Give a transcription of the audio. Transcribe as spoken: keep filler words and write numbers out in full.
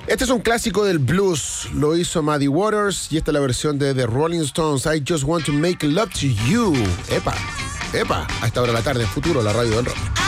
Este es un clásico del blues, lo hizo Muddy Waters y esta es la versión de The Rolling Stones, I Just Want to Make Love to You. Epa, epa, a esta hora de la tarde, en Futuro, la radio del rock.